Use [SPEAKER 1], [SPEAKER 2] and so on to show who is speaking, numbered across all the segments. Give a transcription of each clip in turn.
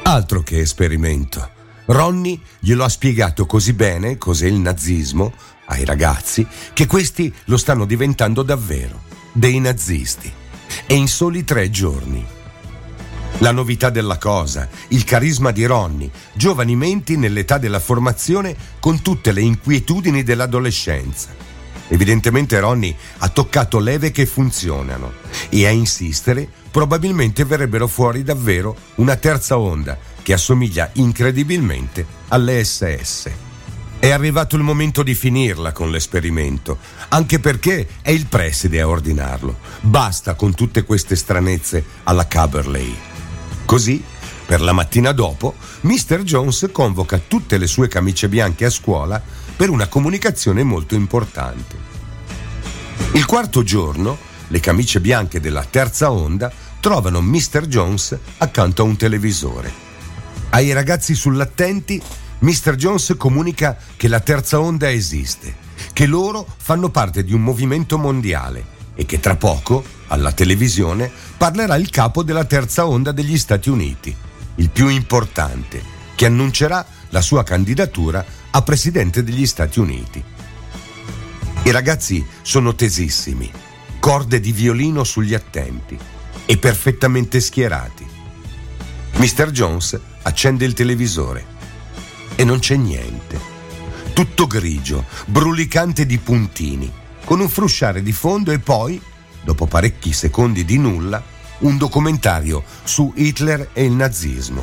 [SPEAKER 1] Altro che esperimento. Ronnie glielo ha spiegato così bene cos'è il nazismo ai ragazzi che questi lo stanno diventando davvero, dei nazisti. E in soli 3 giorni. La novità della cosa, il carisma di Ronnie, giovani menti nell'età della formazione con tutte le inquietudini dell'adolescenza. Evidentemente Ronnie ha toccato leve che funzionano e a insistere probabilmente verrebbero fuori davvero una terza onda che assomiglia incredibilmente alle SS. È arrivato il momento di finirla con l'esperimento, anche perché è il preside a ordinarlo. Basta con tutte queste stranezze alla Caberley. Così, per la mattina dopo, Mr. Jones convoca tutte le sue camicie bianche a scuola per una comunicazione molto importante. Il quarto giorno, le camicie bianche della terza onda trovano Mr. Jones accanto a un televisore. Ai ragazzi sull'attenti, Mr. Jones comunica che la terza onda esiste, che loro fanno parte di un movimento mondiale e che tra poco, alla televisione, parlerà il capo della terza onda degli Stati Uniti, il più importante, che annuncerà la sua candidatura a presidente degli Stati Uniti. I ragazzi sono tesissimi, corde di violino sugli attenti e perfettamente schierati. Mr. Jones accende il televisore e non c'è niente. Tutto grigio, brulicante di puntini, con un frusciare di fondo e poi, dopo parecchi secondi di nulla, un documentario su Hitler e il nazismo.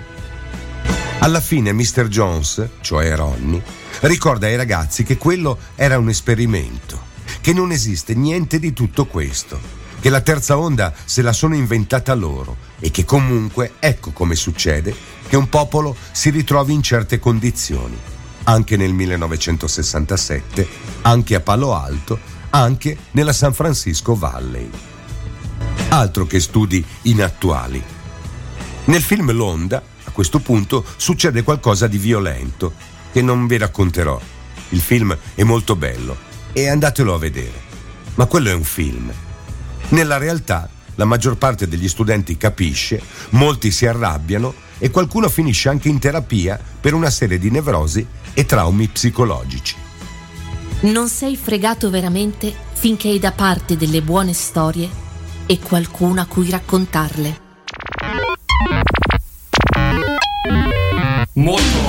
[SPEAKER 1] Alla fine Mr. Jones, cioè Ronnie, ricorda ai ragazzi che quello era un esperimento, che non esiste niente di tutto questo, che la terza onda se la sono inventata loro e che comunque ecco come succede che un popolo si ritrovi in certe condizioni, anche nel 1967, anche a Palo Alto, anche nella San Francisco Valley. Altro che studi inattuali. Nel film L'Onda, a questo punto, succede qualcosa di violento, che non vi racconterò. Il film è molto bello e andatelo a vedere. Ma quello è un film. Nella realtà, la maggior parte degli studenti capisce, molti si arrabbiano e qualcuno finisce anche in terapia per una serie di nevrosi e traumi psicologici.
[SPEAKER 2] Non sei fregato veramente finché hai da parte delle buone storie e qualcuno a cui raccontarle.
[SPEAKER 3] Molto